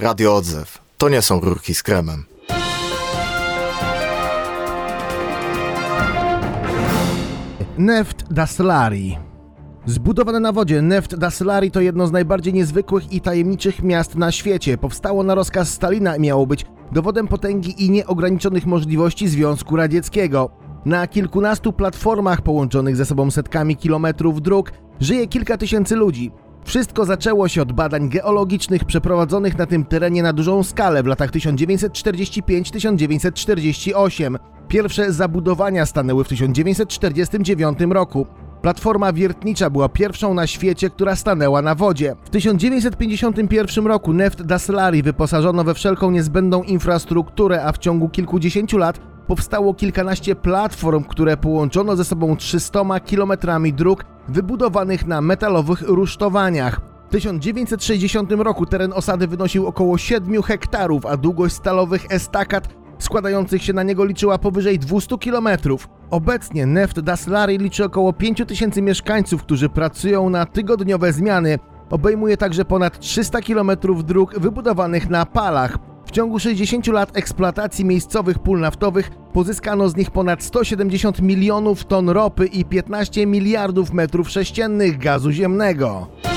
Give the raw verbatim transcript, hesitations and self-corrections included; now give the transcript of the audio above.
Radio Odzew. To nie są rurki z kremem. Neft Daslari. Zbudowane na wodzie, Neft Daslari to jedno z najbardziej niezwykłych i tajemniczych miast na świecie. Powstało na rozkaz Stalina i miało być dowodem potęgi i nieograniczonych możliwości Związku Radzieckiego. Na kilkunastu platformach połączonych ze sobą setkami kilometrów dróg żyje kilka tysięcy ludzi. Wszystko zaczęło się od badań geologicznych przeprowadzonych na tym terenie na dużą skalę w latach tysiąc dziewięćset czterdziestym piątym do tysiąc dziewięćset czterdziestego ósmego. Pierwsze zabudowania stanęły w tysiąc dziewięćset czterdziestym dziewiątym roku. Platforma wiertnicza była pierwszą na świecie, która stanęła na wodzie. W tysiąc dziewięćset pięćdziesiątym pierwszym roku Neft Daslari wyposażono we wszelką niezbędną infrastrukturę, a w ciągu kilkudziesięciu lat powstało kilkanaście platform, które połączono ze sobą trzystoma kilometrami dróg wybudowanych na metalowych rusztowaniach. W tysiąc dziewięćset sześćdziesiątym roku teren osady wynosił około siedmiu hektarów, a długość stalowych estakad składających się na niego liczyła powyżej dwustu kilometrów. Obecnie Neft Daslari liczy około pięciu tysięcy mieszkańców, którzy pracują na tygodniowe zmiany. Obejmuje także ponad trzysta kilometrów dróg wybudowanych na palach. W ciągu sześćdziesięciu lat eksploatacji miejscowych pól naftowych pozyskano z nich ponad sto siedemdziesiąt milionów ton ropy i piętnaście miliardów metrów sześciennych gazu ziemnego.